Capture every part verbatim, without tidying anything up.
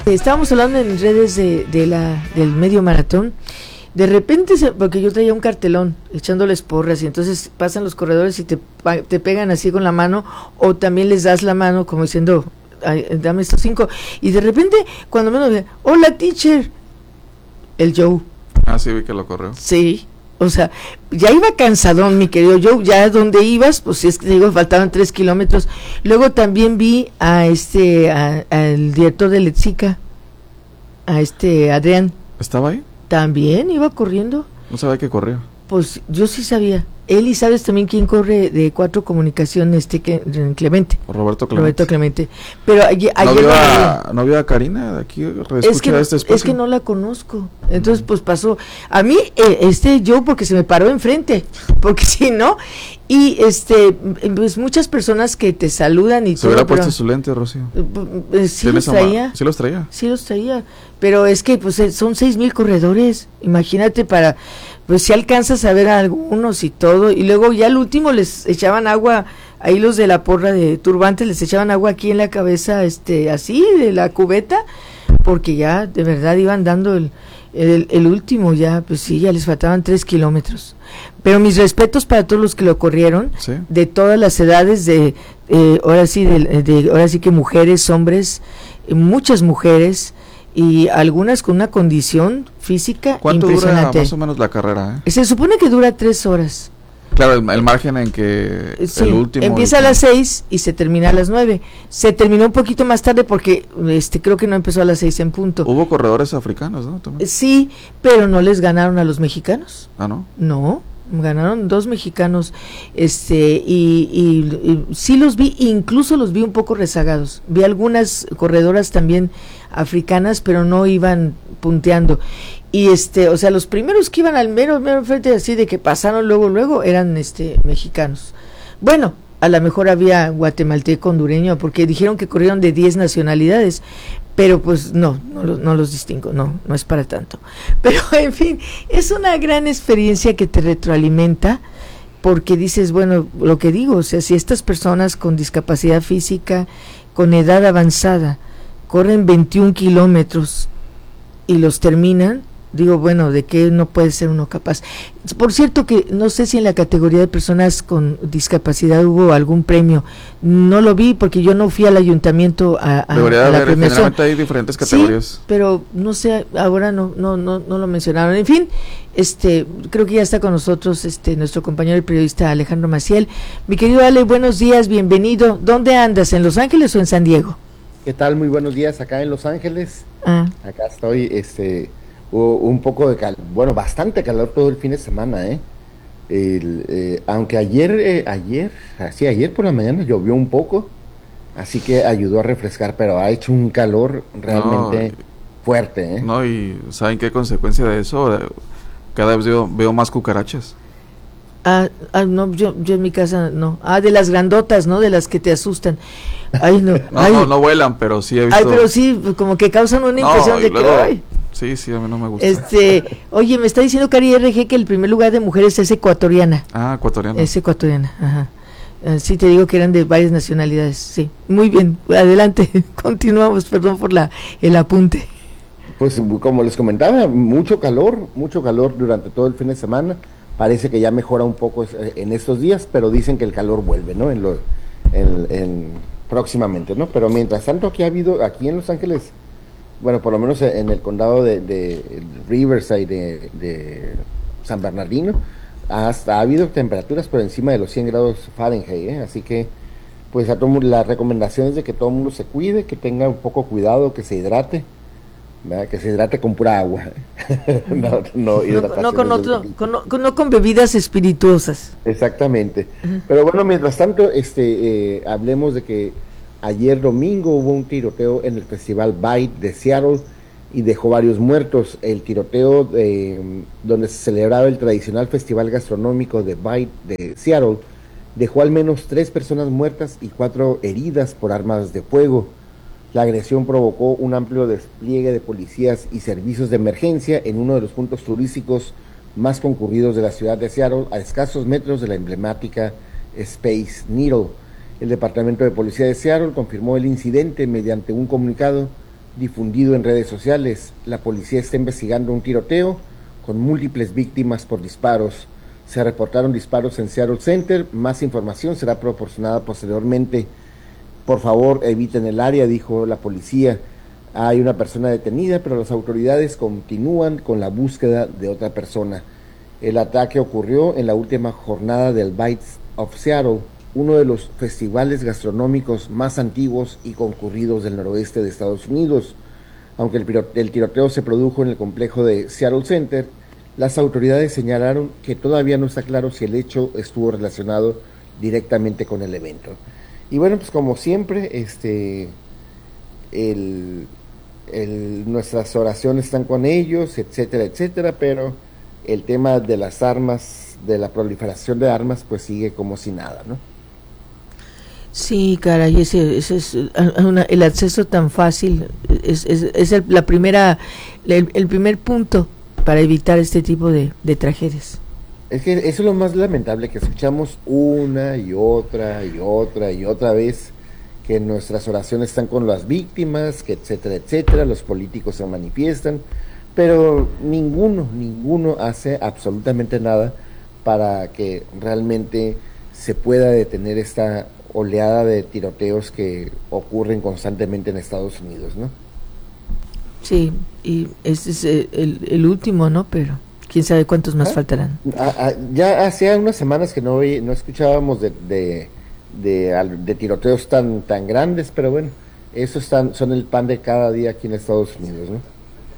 Estábamos hablando en redes de, de la, del medio maratón. De repente, se, porque yo traía un cartelón echándoles porras y entonces pasan los corredores y te, te pegan así con la mano o también les das la mano como diciendo, ay, dame estos cinco. Y de repente, cuando menos ve, hola teacher, el Joe. Ah, sí, vi que lo corrió. Sí, o sea, ya iba cansadón, mi querido Joe, ya donde ibas, pues es que digo, faltaban tres kilómetros. Luego también vi a este, a, al director de Letzica, a este Adrián. ¿Estaba ahí? También iba corriendo. No sabía que corría. Pues yo sí sabía. Él y sabes también quién corre de Cuatro Comunicaciones, este que, Clemente. Roberto Clemente. Roberto Clemente. Pero ayer, ¿No, ayer vio a, ¿No vio a Karina de aquí? Es que, este es que no la conozco. Entonces, pues pasó. A mí, eh, este yo, porque se me paró enfrente. Porque si no. Y este, pues muchas personas que te saludan y se todo. Se hubiera puesto su lente, Rocío. Eh, sí los traía. Sí los traía. Sí los traía. Pero es que, pues, son seis mil corredores. Imagínate para. Pues si alcanzas a ver a algunos y todo, y luego ya al último les echaban agua, ahí los de la porra de turbantes les echaban agua aquí en la cabeza, este, así, de la cubeta, porque ya de verdad iban dando el, el, el último, ya, pues sí, ya les faltaban tres kilómetros. Pero mis respetos para todos los que lo corrieron, ¿sí? De todas las edades, de, eh, ahora sí, de, de, ahora sí que mujeres, hombres, eh, muchas mujeres, y algunas con una condición física ¿Cuánto impresionante. dura más o menos la carrera? ¿eh? Se supone que dura tres horas. Claro, el, el margen en que sí, el último... empieza último. a las seis y se termina a las nueve. Se terminó un poquito más tarde porque este creo que no empezó a las seis en punto. Hubo corredores africanos, ¿no? ¿También? Sí, pero no les ganaron a los mexicanos. Ah, ¿no? No, ganaron dos mexicanos, este, y, y, y sí los vi, incluso los vi un poco rezagados. Vi algunas corredoras también africanas, pero no iban punteando. Y este, o sea, los primeros que iban al mero, mero frente, así de que pasaron luego, luego, eran este mexicanos. Bueno, a lo mejor había guatemalteco, hondureño, porque dijeron que corrieron de diez nacionalidades, pero pues no, no, no los distingo, no, no es para tanto. Pero en fin, es una gran experiencia que te retroalimenta, porque dices, bueno, lo que digo, o sea, si estas personas con discapacidad física, con edad avanzada, corren veintiún kilómetros y los terminan, digo, bueno, ¿de qué no puede ser uno capaz? Por cierto que no sé si en la categoría de personas con discapacidad hubo algún premio, no lo vi porque yo no fui al ayuntamiento a, a, Debería a la haber, premiación. generalmente hay diferentes categorías. Sí, pero no sé, ahora no, no, no, no lo mencionaron. En fin, este, creo que ya está con nosotros este nuestro compañero y periodista Alejandro Maciel. Mi querido Ale, buenos días, bienvenido. ¿Dónde andas? ¿En Los Ángeles o en San Diego? ¿Qué tal? Muy buenos días acá en Los Ángeles. Ah. Acá estoy, este, un poco de calor, bueno, bastante calor todo el fin de semana, ¿eh? El, eh aunque ayer, eh, ayer, así ayer por la mañana llovió un poco, así que ayudó a refrescar, pero ha hecho un calor realmente no, fuerte, ¿eh? No, y ¿saben qué consecuencia de eso? Cada vez veo, veo más cucarachas. Ah, ah, no, yo, yo en mi casa no. Ah, de las grandotas, ¿no? De las que te asustan. Ay, no. no, ay, no, no vuelan, pero sí he visto. Ay, pero sí, como que causan una impresión no, de luego, que, ay. Sí, sí, a mí no me gusta. Este, oye, me está diciendo Cari R G que el primer lugar de mujeres es ecuatoriana. Ah, ecuatoriana. Es ecuatoriana, ajá. Uh, sí, te digo que eran de varias nacionalidades, sí. Muy bien, adelante, continuamos, perdón por la el apunte. Pues como les comentaba, mucho calor, mucho calor durante todo el fin de semana. Parece que ya mejora un poco en estos días, pero dicen que el calor vuelve, ¿no? En lo, en, en, próximamente, ¿no? Pero mientras tanto aquí ha habido, aquí en Los Ángeles, bueno, por lo menos en el condado de, de Riverside, de, de San Bernardino, hasta ha habido temperaturas por encima de los cien grados Fahrenheit, ¿eh? Así que, pues a todo mundo, la recomendación es de que todo el mundo se cuide, que tenga un poco cuidado, que se hidrate, ¿verdad? Que se hidrate con pura agua. no, no, no, no, con otro, con, no, no con bebidas espirituosas. Exactamente. Uh-huh. Pero bueno, mientras tanto, este, eh, hablemos de que ayer domingo hubo un tiroteo en el Festival Bite de Seattle y dejó varios muertos. El tiroteo eh, donde se celebraba el tradicional festival gastronómico de Bite de Seattle dejó al menos tres personas muertas y cuatro heridas por armas de fuego. La agresión provocó un amplio despliegue de policías y servicios de emergencia en uno de los puntos turísticos más concurridos de la ciudad de Seattle, a escasos metros de la emblemática Space Needle. El Departamento de Policía de Seattle confirmó el incidente mediante un comunicado difundido en redes sociales. La policía está investigando un tiroteo con múltiples víctimas por disparos. Se reportaron disparos en Seattle Center. Más información será proporcionada posteriormente. Por favor, eviten el área, dijo la policía. Hay una persona detenida, pero las autoridades continúan con la búsqueda de otra persona. El ataque ocurrió en la última jornada del Bites of Seattle, uno de los festivales gastronómicos más antiguos y concurridos del noroeste de Estados Unidos. Aunque el, el tiroteo se produjo en el complejo de Seattle Center, las autoridades señalaron que todavía no está claro si el hecho estuvo relacionado directamente con el evento. Y bueno, pues como siempre, este, el, el, nuestras oraciones están con ellos, etcétera, etcétera, pero el tema de las armas, de la proliferación de armas, pues sigue como si nada, ¿no? Sí, caray, ese, ese es una, el acceso tan fácil, es, es, es el, la primera, el, el primer punto para evitar este tipo de, de tragedias. Es que eso es lo más lamentable, que escuchamos una y otra y otra y otra vez que nuestras oraciones están con las víctimas, que etcétera, etcétera, los políticos se manifiestan, pero ninguno, ninguno hace absolutamente nada para que realmente se pueda detener esta oleada de tiroteos que ocurren constantemente en Estados Unidos, ¿no? Sí, y ese es el, el último, ¿no? Pero quién sabe cuántos más ¿Ah? faltarán. Ah, ah, ya hacía unas semanas que no no escuchábamos de, de, de, de tiroteos tan, tan grandes, pero bueno, esos están, son el pan de cada día aquí en Estados Unidos, ¿no?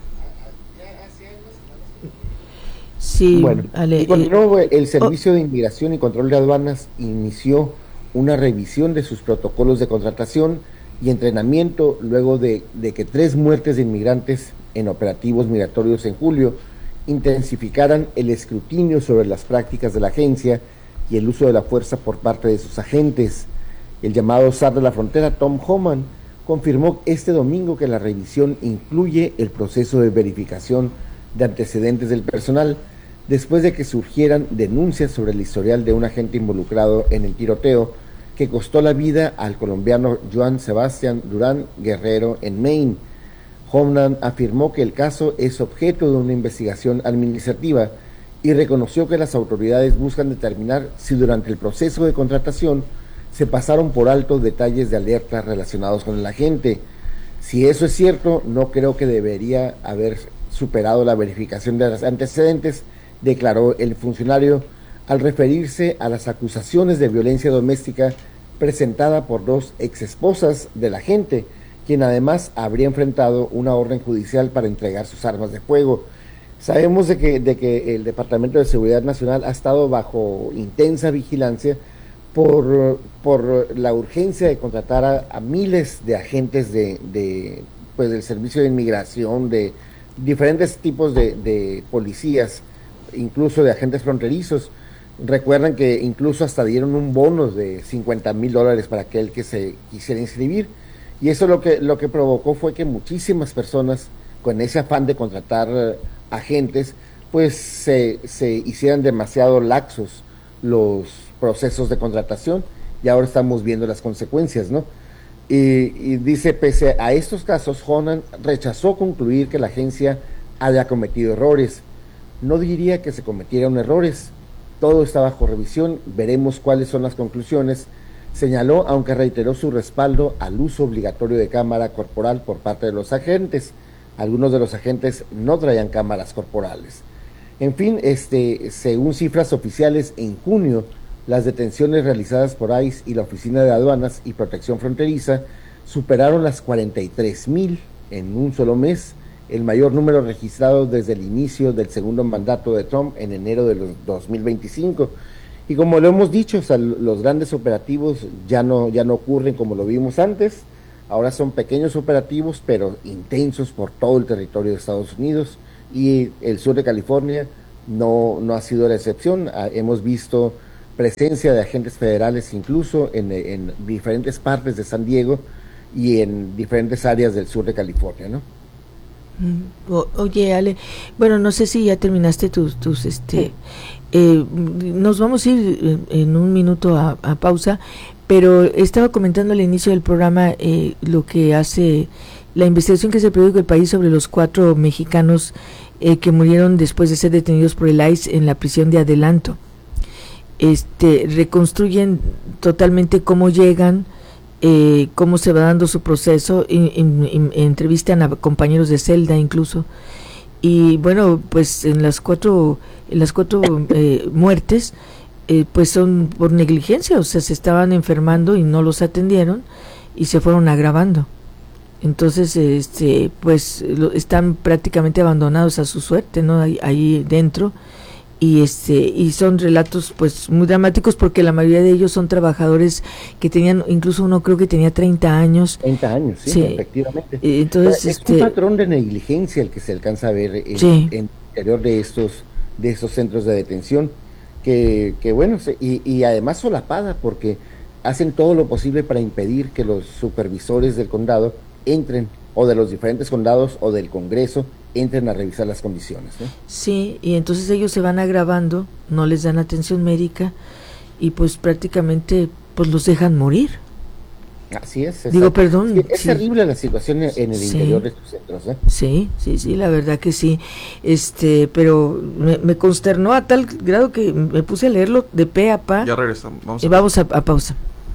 Sí, bueno, Ale, y continuó, eh, el Servicio oh, de Inmigración y Control de Aduanas inició una revisión de sus protocolos de contratación y entrenamiento luego de, de que tres muertes de inmigrantes en operativos migratorios en julio intensificaran el escrutinio sobre las prácticas de la agencia y el uso de la fuerza por parte de sus agentes. El llamado zar de la frontera, Tom Homan, confirmó este domingo que la revisión incluye el proceso de verificación de antecedentes del personal, después de que surgieran denuncias sobre el historial de un agente involucrado en el tiroteo que costó la vida al colombiano Joan Sebastián Durán Guerrero en Maine. Homan afirmó que el caso es objeto de una investigación administrativa y reconoció que las autoridades buscan determinar si durante el proceso de contratación se pasaron por alto detalles de alerta relacionados con el agente. Si eso es cierto, no creo que debería haber superado la verificación de los antecedentes, declaró el funcionario al referirse a las acusaciones de violencia doméstica presentada por dos exesposas del agente, quien además habría enfrentado una orden judicial para entregar sus armas de fuego. Sabemos de que, de que el Departamento de Seguridad Nacional ha estado bajo intensa vigilancia por, por la urgencia de contratar a, a miles de agentes de, de, pues, del Servicio de Inmigración, de diferentes tipos de, de policías, incluso de agentes fronterizos. Recuerdan que incluso hasta dieron un bono de cincuenta mil dólares para aquel que se quisiera inscribir, y eso lo que, lo que provocó fue que muchísimas personas, con ese afán de contratar uh, agentes, pues se, se hicieran demasiado laxos los procesos de contratación, y ahora estamos viendo las consecuencias, ¿no? Y, y dice, pese a estos casos, Honan rechazó concluir que la agencia haya cometido errores. No diría que se cometieron errores, todo está bajo revisión, veremos cuáles son las conclusiones, señaló, aunque reiteró su respaldo al uso obligatorio de cámara corporal por parte de los agentes. Algunos de los agentes no traían cámaras corporales. En fin, este, según cifras oficiales, en junio, las detenciones realizadas por I C E y la Oficina de Aduanas y Protección Fronteriza superaron las cuarenta y tres mil en un solo mes, el mayor número registrado desde el inicio del segundo mandato de Trump en enero de los dos mil veinticinco. Y como lo hemos dicho, o sea, los grandes operativos ya no, ya no ocurren como lo vimos antes, ahora son pequeños operativos, pero intensos por todo el territorio de Estados Unidos, y el sur de California no, no ha sido la excepción. Ah, hemos visto presencia de agentes federales incluso en, en diferentes partes de San Diego y en diferentes áreas del sur de California, ¿no? O, oye, Ale, bueno, no sé si ya terminaste tus, tus este, sí. eh, nos vamos a ir en un minuto a, a pausa, pero estaba comentando al inicio del programa eh, lo que hace la investigación que hace el periódico El País sobre los cuatro mexicanos eh, que murieron después de ser detenidos por el I C E en la prisión de Adelanto. Este, reconstruyen totalmente cómo llegan, Eh, cómo se va dando su proceso, in, in, in, entrevistan a compañeros de celda incluso, y bueno, pues en las cuatro en las cuatro eh, muertes eh, pues son por negligencia, o sea, se estaban enfermando y no los atendieron y se fueron agravando. Entonces este pues lo, están prácticamente abandonados a su suerte, ¿no? Ahí, ahí dentro. Y este y son relatos pues muy dramáticos, porque la mayoría de ellos son trabajadores que tenían, incluso uno creo que tenía treinta años. treinta años, sí, sí. Efectivamente. Entonces, es este, un patrón de negligencia el que se alcanza a ver en, sí. en el interior de estos de estos centros de detención, que, que bueno, se, y, y además solapada, porque hacen todo lo posible para impedir que los supervisores del condado entren, o de los diferentes condados o del Congreso, entren a revisar las condiciones, ¿no? Sí, y entonces ellos se van agravando, no les dan atención médica y pues prácticamente pues los dejan morir. Así es. Digo, perdón. Sí, es sí. terrible la situación en el sí. interior de estos centros, ¿eh? Sí, sí, sí, la verdad que sí. Este, pero me, me consternó a tal grado que me puse a leerlo de pe a pa. Ya regresamos. Vamos a, y vamos a, a pausa.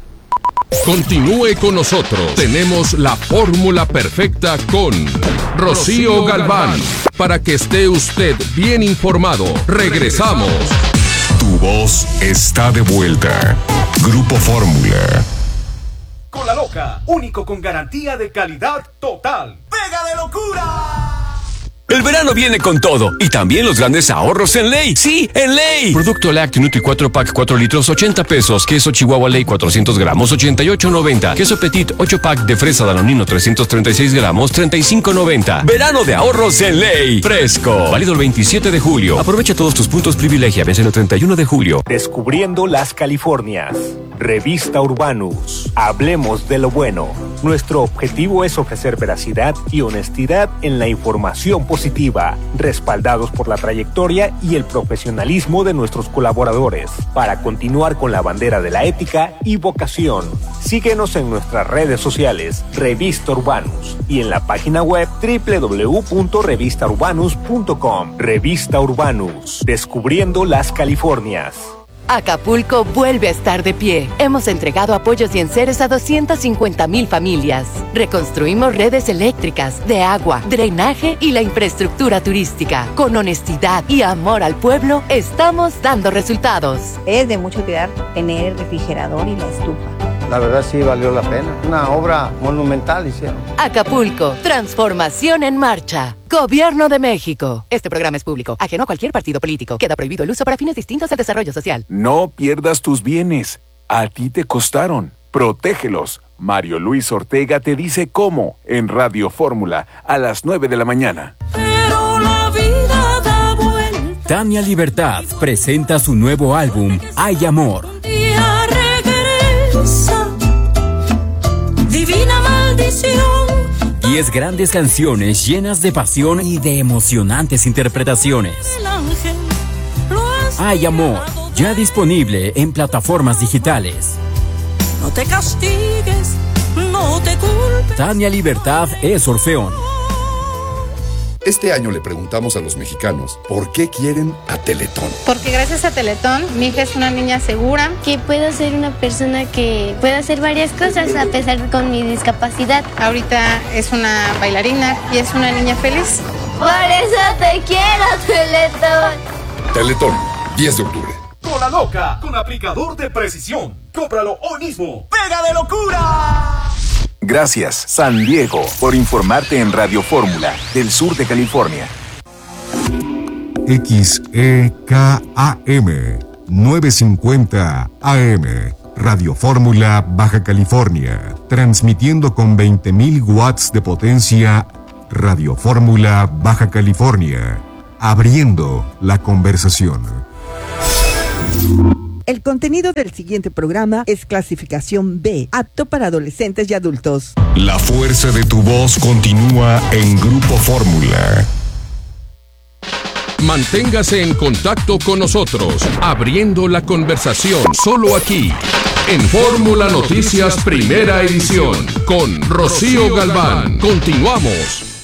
Continúe con nosotros. Tenemos la fórmula perfecta con Rocío Galván, para que esté usted bien informado. Regresamos. Tu voz está de vuelta. Grupo Fórmula. Con la Loca, único con garantía de calidad total. ¡Pega de locura! El verano viene con todo, y también los grandes ahorros en Ley. ¡Sí, en Ley! Producto lácteo Nutri cuatro pack cuatro litros, ochenta pesos. Queso Chihuahua Ley cuatrocientos gramos, ochenta y ocho noventa. Queso Petit ocho pack de fresa Danonino trescientos treinta y seis gramos, treinta y cinco noventa. Verano de ahorros en Ley. Fresco. Válido el veintisiete de julio. Aprovecha todos tus puntos privilegia. Vence el treinta y uno de julio. Descubriendo las Californias. Revista Urbanus. Hablemos de lo bueno. Nuestro objetivo es ofrecer veracidad y honestidad en la información positiva, respaldados por la trayectoria y el profesionalismo de nuestros colaboradores, para continuar con la bandera de la ética y vocación. Síguenos en nuestras redes sociales, Revista Urbanus, y en la página web doble u doble u doble u punto revista urbanus punto com. Revista Urbanus. Descubriendo las Californias. Acapulco vuelve a estar de pie. Hemos entregado apoyos y enseres a doscientas cincuenta mil familias. Reconstruimos redes eléctricas, de agua, drenaje y la infraestructura turística. Con honestidad y amor al pueblo, estamos dando resultados. Es de mucho cuidar tener el refrigerador y la estufa. La verdad sí valió la pena. Una obra monumental hicieron. Acapulco, transformación en marcha. Gobierno de México. Este programa es público, ajeno a cualquier partido político. Queda prohibido el uso para fines distintos al desarrollo social. No pierdas tus bienes. A ti te costaron. Protégelos. Mario Luis Ortega te dice cómo en Radio Fórmula a las nueve de la mañana. Pero la vida da vuelta. Tania Libertad presenta su nuevo álbum Hay Amor. Divina maldición. Diez grandes canciones llenas de pasión y de emocionantes interpretaciones. Hay Amor, ya disponible en plataformas digitales. No te castigues, no te culpes. Tania Libertad es Orfeón. Este año le preguntamos a los mexicanos por qué quieren a Teletón. Porque gracias a Teletón, mi hija es una niña segura. Que puedo ser una persona que pueda hacer varias cosas a pesar de con mi discapacidad. Ahorita es una bailarina y es una niña feliz. Por eso te quiero, Teletón. Teletón, diez de octubre. Con la Loca, con aplicador de precisión. Cómpralo hoy mismo. ¡Pega de locura! Gracias, San Diego, por informarte en Radio Fórmula del sur de California. X E K A M novecientos cincuenta A M, Radio Fórmula, Baja California, transmitiendo con veinte mil watts de potencia. Radio Fórmula, Baja California, abriendo la conversación. El contenido del siguiente programa es clasificación B, apto para adolescentes y adultos. La fuerza de tu voz continúa en Grupo Fórmula. Manténgase en contacto con nosotros, abriendo la conversación solo aquí, en Fórmula Noticias Primera Edición, con Rocío Galván. Continuamos.